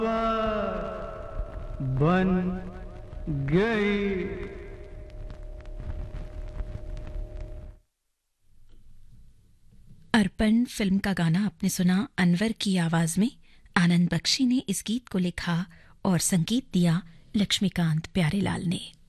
बन गई। अर्पण फिल्म का गाना आपने सुना अनवर की आवाज में। आनंद बख्शी ने इस गीत को लिखा और संगीत दिया लक्ष्मीकांत प्यारेलाल ने।